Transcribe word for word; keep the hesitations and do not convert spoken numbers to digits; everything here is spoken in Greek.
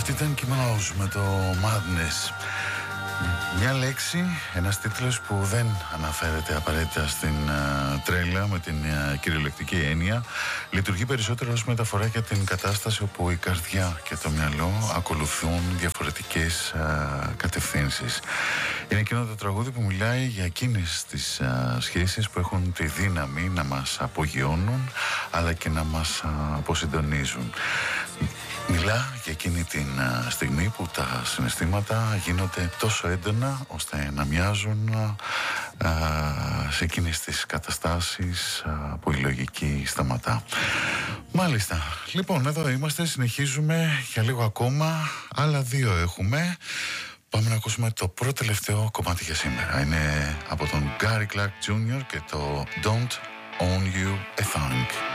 Αυτή ήταν Κιμάους με το Madness. Μια λέξη, ένας τίτλος που δεν αναφέρεται απαραίτητα στην uh, τρέλα με την uh, κυριολεκτική έννοια. Λειτουργεί περισσότερο ως μεταφορά για την κατάσταση όπου η καρδιά και το μυαλό ακολουθούν διαφορετικές uh, κατευθύνσεις. Είναι εκείνο το τραγούδι που μιλάει για εκείνες τις uh, σχέσεις που έχουν τη δύναμη να μας απογειώνουν αλλά και να μας uh, αποσυντονίζουν. Μιλά για εκείνη την uh, στιγμή που τα συναισθήματα γίνονται τόσο έντονα ώστε να μοιάζουν uh, σε εκείνες τις καταστάσεις uh, που η λογική σταματά. Μάλιστα. Λοιπόν, εδώ είμαστε, συνεχίζουμε για λίγο ακόμα. Άλλα δύο έχουμε. Πάμε να ακούσουμε το πρώτο τελευταίο κομμάτι για σήμερα. Είναι από τον Gary Clark τζούνιορ και το Don't Own You a Thing.